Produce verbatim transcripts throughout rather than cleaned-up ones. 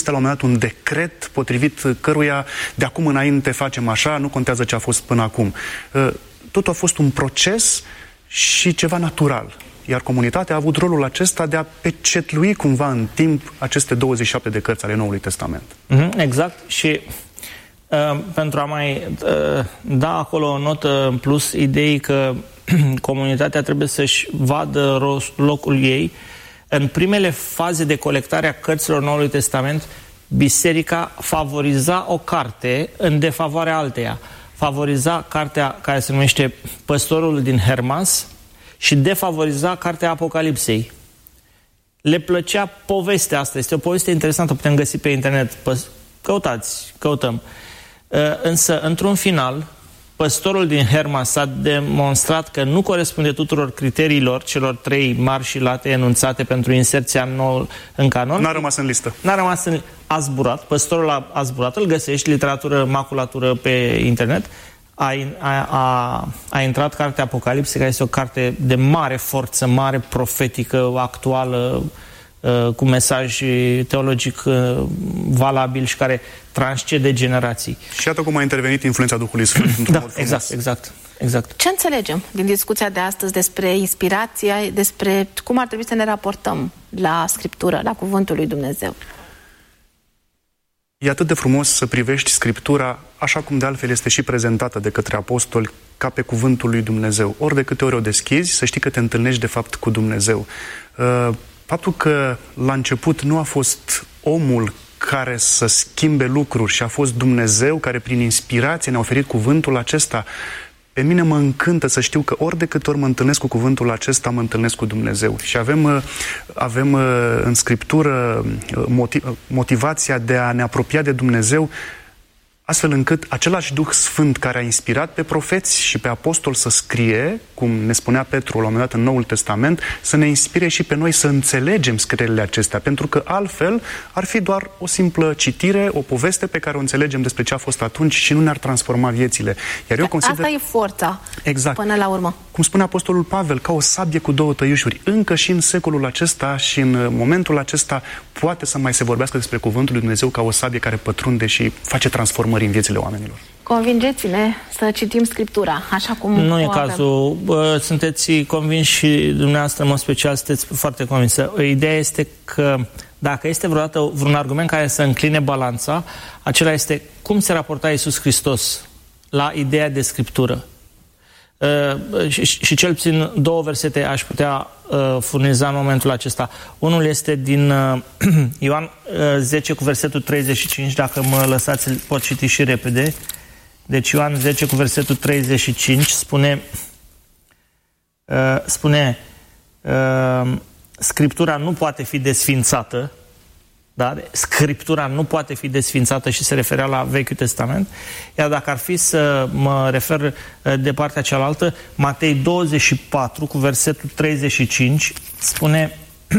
existe la un moment dat un decret potrivit căruia de acum înainte facem așa, nu contează ce a fost până acum. Totul a fost un proces și ceva natural. Iar comunitatea a avut rolul acesta de a pecetlui cumva în timp aceste douăzeci și șapte de cărți ale Noului Testament. Mm-hmm, exact. Și uh, pentru a mai uh, da acolo o notă în plus ideii că comunitatea trebuie să-și vadă locul ei, în primele faze de colectare a cărților Noului Testament, biserica favoriza o carte în defavoarea alteia. Favoriza cartea care se numește Păstorul din Hermas și defavoriza cartea Apocalipsei. Le plăcea povestea asta. Este o poveste interesantă, putem găsi pe internet. Căutați, căutăm. Însă, într-un final, Păstorul din Hermas s-a demonstrat că nu corespunde tuturor criteriilor celor trei mari și late enunțate pentru inserția nou în canon. N-a rămas în listă. N-a rămas în... A zburat. Păstorul a, a zburat. Îl găsești, literatură, maculatură pe internet. A, a, a, a intrat cartea Apocalipse, care este o carte de mare forță, mare profetică, actuală, cu mesaj teologic valabil și care transcede generații. Și iată cum a intervenit influența Duhului Sfânt. Da, exact, exact, exact. Ce înțelegem din discuția de astăzi despre inspirația, despre cum ar trebui să ne raportăm la Scriptură, la Cuvântul lui Dumnezeu? E atât de frumos să privești Scriptura așa cum de altfel este și prezentată de către apostoli, ca pe Cuvântul lui Dumnezeu. Ori de câte ori o deschizi, să știi că te întâlnești de fapt cu Dumnezeu. Faptul că la început nu a fost omul care să schimbe lucruri și a fost Dumnezeu care prin inspirație ne-a oferit cuvântul acesta, pe mine mă încântă să știu că ori de câte ori mă întâlnesc cu cuvântul acesta, mă întâlnesc cu Dumnezeu. Și avem, avem în Scriptură motivația de a ne apropia de Dumnezeu, astfel încât același Duh Sfânt care a inspirat pe profeți și pe apostoli să scrie, cum ne spunea Petru la un moment dat în Noul Testament, să ne inspire și pe noi să înțelegem scrierile acestea, pentru că altfel ar fi doar o simplă citire, o poveste pe care o înțelegem despre ce a fost atunci și nu ne-ar transforma viețile. Iar eu consider... Asta e forța, exact. Până la urmă. Cum spune apostolul Pavel, ca o sabie cu două tăiușuri. Încă și în secolul acesta și în momentul acesta poate să mai se vorbească despre Cuvântul lui Dumnezeu ca o sabie care pătrunde și face transformări în viețile oamenilor. Convingeți-ne să citim Scriptura, așa cum nu e cazul. Bă, sunteți convinși și dumneavoastră, în mod special, sunteți foarte convinsă. Ideea este că dacă este vreodată vreun argument care să încline balanța, acela este cum se raporta Iisus Hristos la ideea de Scriptură. Uh, și, și cel puțin două versete aș putea uh, furniza în momentul acesta. Unul este din uh, Ioan uh, zece cu versetul treizeci și cinci, dacă mă lăsați pot citi și repede. Deci Ioan zece cu versetul treizeci și cinci spune uh, spune uh, Scriptura nu poate fi desfințată. Da? Scriptura nu poate fi desfințată și se referea la Vechiul Testament. Iar dacă ar fi să mă refer de partea cealaltă, Matei douăzeci și patru cu versetul treizeci și cinci spune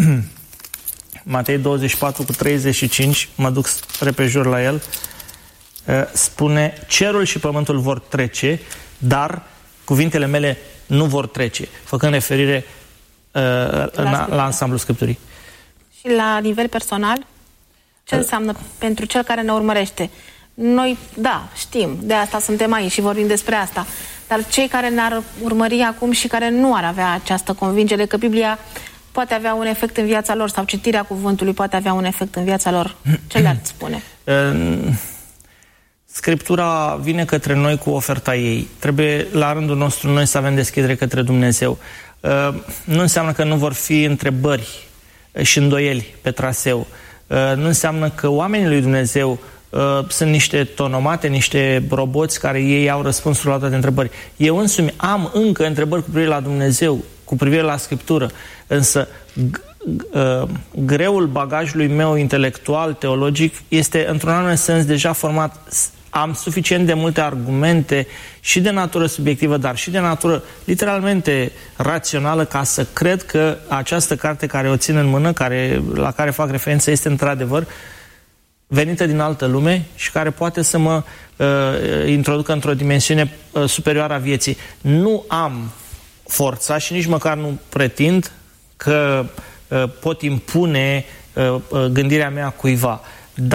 Matei douăzeci și patru cu treizeci și cinci, mă duc repejur la el, spune: cerul și pământul vor trece, dar cuvintele mele nu vor trece, făcând referire uh, la, la ansamblul Scripturii. Și la nivel personal, ce înseamnă pentru cel care ne urmărește? Noi, da, știm, de asta suntem aici și vorbim despre asta, dar cei care ne-ar urmări acum și care nu ar avea această convingere că Biblia poate avea un efect în viața lor sau citirea cuvântului poate avea un efect în viața lor, ce le-ar spune? Scriptura vine către noi cu oferta ei. Trebuie la rândul nostru noi să avem deschidere către Dumnezeu. Nu înseamnă că nu vor fi întrebări și îndoieli pe traseu. Nu înseamnă că oamenii lui Dumnezeu sunt niște tonomate, niște roboți care ei au răspunsul la toate întrebări. Eu însumi am încă întrebări cu privire la Dumnezeu, cu privire la Scriptură, însă greul bagajului meu intelectual, teologic, este într-un anumit sens deja format. Am suficient de multe argumente și de natură subiectivă, dar și de natură literalmente rațională ca să cred că această carte care o țin în mână, care, la care fac referință, este într-adevăr venită din altă lume și care poate să mă uh, introducă într-o dimensiune uh, superioară a vieții. Nu am forța și nici măcar nu pretind că uh, pot impune uh, uh, gândirea mea cuiva.